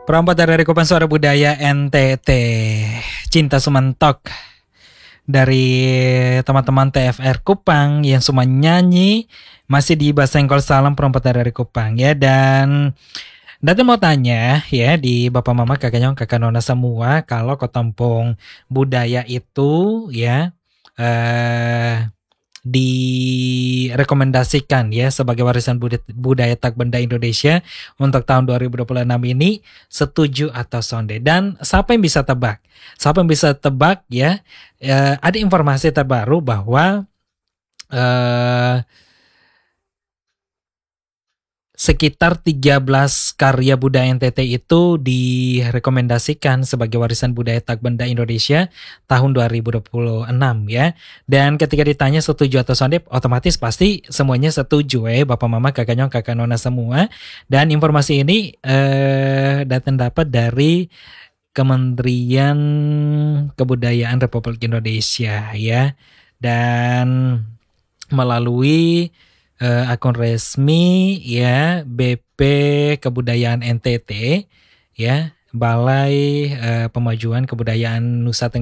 Perompak dari Kupang Suara Budaya NTT, Cinta Sementok dari teman-teman TFR Kupang yang semua nyanyi masih di Basengkol Salam Perompak dari Kupang ya. Dan Dati mau tanya ya di Bapak Mama kakak nyong kakak nona semua, kalau Kotampong budaya itu ya direkomendasikan ya sebagai warisan budaya tak benda Indonesia untuk tahun 2026 ini, setuju atau sonde? Dan siapa yang bisa tebak? Siapa yang bisa tebak ya? Ada informasi terbaru bahwa sekitar 13 karya budaya NTT itu direkomendasikan sebagai warisan budaya tak benda Indonesia tahun 2026 ya. Dan ketika ditanya setuju atau sonde, otomatis pasti semuanya setuju ya, Bapak Mama, kakak nyong, kakak nona semua. Dan informasi ini datang dapat dari Kementerian Kebudayaan Republik Indonesia ya. Dan melalui akun resmi ya BP Kebudayaan NTT ya, Balai Pemajuan Kebudayaan Nusa Tenggara